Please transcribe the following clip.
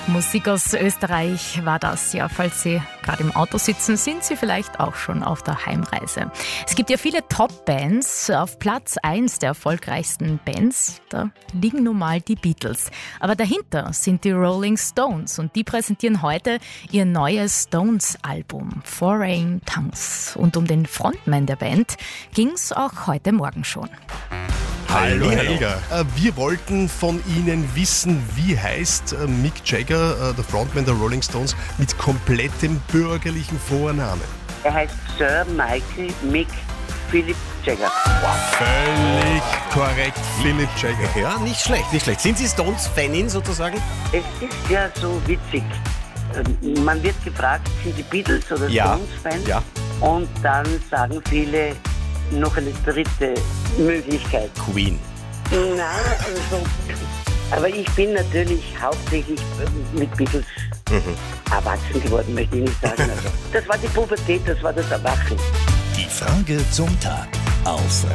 Musik aus Österreich war das. Ja, falls Sie gerade im Auto sitzen, sind Sie vielleicht auch schon auf der Heimreise. Es gibt ja viele Top-Bands. Auf Platz 1 der erfolgreichsten Bands, da liegen nun mal die Beatles. Aber dahinter sind die Rolling Stones und die präsentieren heute ihr neues Stones-Album Foreign Tongues. Und um den Frontman der Band ging's auch heute Morgen schon. Hallo Helga. Wir wollten von Ihnen wissen, wie heißt Mick Jagger, der Frontman der Rolling Stones, mit komplettem bürgerlichen Vornamen? Er heißt Sir Michael Mick Philip Jagger. Völlig korrekt, Philip Jagger. Ja, nicht schlecht, nicht schlecht. Sind Sie Stones-Fanin sozusagen? Es ist ja so witzig. Man wird gefragt, sind die Beatles oder Stones-Fans? Ja. Und dann sagen viele noch eine dritte Möglichkeit. Queen. Nein, also, aber ich bin natürlich hauptsächlich mit Beatles erwachsen geworden, möchte ich nicht sagen. Also, das war die Pubertät, das war das Erwachen. Die Frage zum Tag auf